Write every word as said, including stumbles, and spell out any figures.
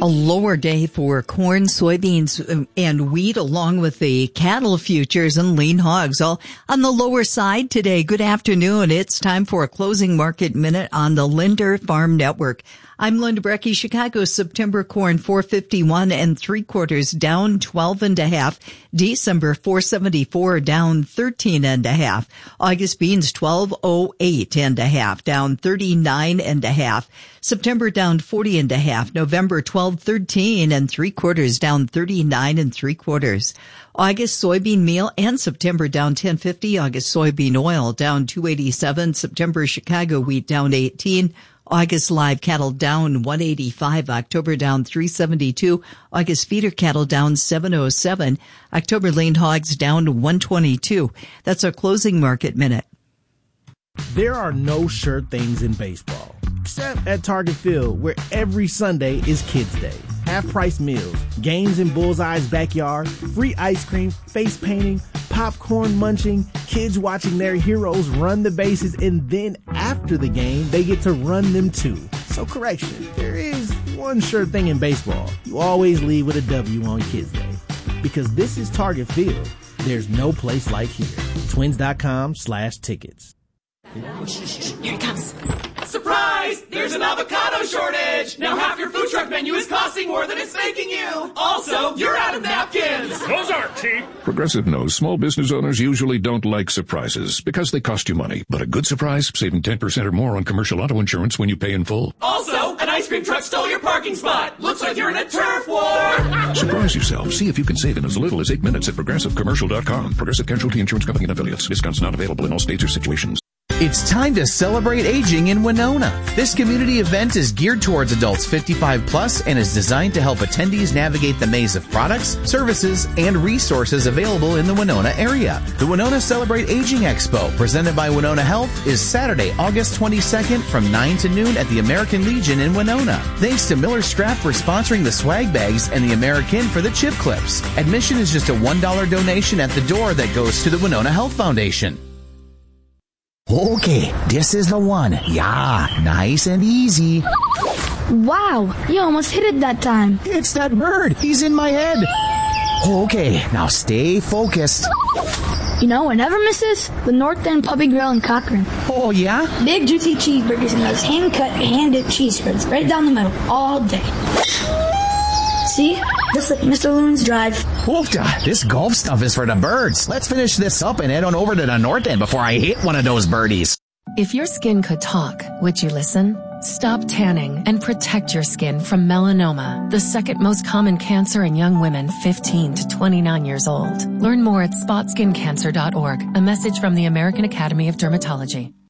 A lower day for corn, soybeans, and wheat, along with the cattle futures and lean hogs, all on the lower side today. Good afternoon. It's time for a closing market minute on the Linder Farm Network. I'm Linda Brecky. Chicago September corn four fifty-one and three quarters, down twelve and a half. December four seventy-four, down thirteen and a half. August beans twelve oh eight and a half, down thirty-nine and a half. September down forty and a half. November twelve thirteen and three quarters, down thirty-nine and three quarters. August soybean meal and September down ten fifty. August soybean oil down two eighty-seven. September Chicago wheat down eighteen. August live cattle down one eighty-five. October down three seventy-two. August feeder cattle down seven oh seven. October lean hogs down one twenty-two. That's our closing market minute. There are no sure things in baseball, except at Target Field, where every Sunday is Kids Day. Half-price meals, games in Bullseye's backyard, free ice cream, face painting, popcorn munching, kids watching their heroes run the bases, and then after the game, they get to run them too. So correction, there is one sure thing in baseball. You always leave with a W on Kids Day. Because this is Target Field. There's no place like here. Twins.com slash tickets. Here it comes. Surprise! There's an avocado shortage! Now half your food truck menu is costing more than it's making you! Also, you're out of napkins! Those aren't cheap! Progressive knows small business owners usually don't like surprises because they cost you money. But a good surprise, saving ten percent or more on commercial auto insurance when you pay in full. Also, an ice cream truck stole your parking spot! Looks like you're in a turf war! Surprise yourself. See if you can save in as little as eight minutes at progressive commercial dot com. Progressive Casualty Insurance Company and affiliates. Discounts not available in all states or situations. It's time to celebrate aging in Winona. This community event is geared towards adults fifty-five plus and is designed to help attendees navigate the maze of products, services, and resources available in the Winona area. The Winona Celebrate Aging Expo, presented by Winona Health, is Saturday, August twenty-second from nine to noon at the American Legion in Winona. Thanks to Miller Strap for sponsoring the swag bags and the American for the chip clips. Admission is just a one dollar donation at the door that goes to the Winona Health Foundation. Okay, this is the one. Yeah, nice and easy. Wow, you almost hit it that time. It's that bird. He's in my head. Okay, now stay focused. You know what never misses? The North End Puppy Grill in Cochrane. Oh, yeah? Big, juicy cheeseburgers and those hand-cut, hand-dipped cheese spreads right down the middle all day. See? Just like Mister Loon's Drive. Oofta, this golf stuff is for the birds. Let's finish this up and head on over to the North End before I hit one of those birdies. If your skin could talk, would you listen? Stop tanning and protect your skin from melanoma, the second most common cancer in young women fifteen to twenty-nine years old. Learn more at spot skin cancer dot org. A message from the American Academy of Dermatology.